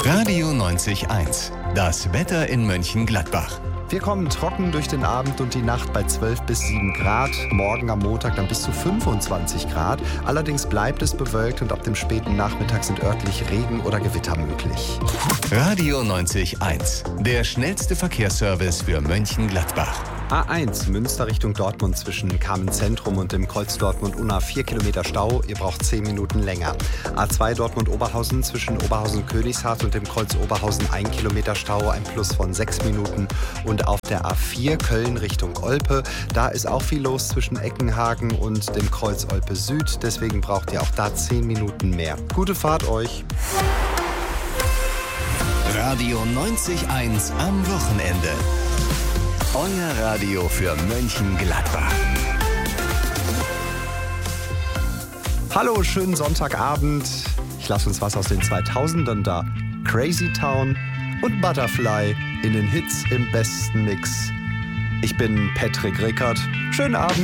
Radio 90.1, das Wetter in Mönchengladbach. Wir kommen trocken durch den Abend und die Nacht bei 12 bis 7 Grad. Morgen am Montag dann bis zu 25 Grad. Allerdings bleibt es bewölkt und ab dem späten Nachmittag sind örtlich Regen oder Gewitter möglich. Radio 90.1, der schnellste Verkehrsservice für Mönchengladbach. A1 Münster Richtung Dortmund zwischen Kamenz-Zentrum und dem Kreuz Dortmund-Unna 4 Kilometer Stau. Ihr braucht 10 Minuten länger. A2 Dortmund-Oberhausen zwischen Oberhausen-Königshardt und dem Kreuz Oberhausen 1 Kilometer Stau, ein Plus von 6 Minuten. Und auf der A4 Köln Richtung Olpe, da ist auch viel los zwischen Eckenhagen und dem Kreuz Olpe Süd. Deswegen braucht ihr auch da 10 Minuten mehr. Gute Fahrt euch! Radio 90.1 am Wochenende. Euer Radio für Mönchengladbach. Hallo, schönen Sonntagabend. Ich lasse uns was aus den 2000ern da. Crazy Town und Butterfly in den Hits im besten Mix. Ich bin Patrick Rickert. Schönen Abend.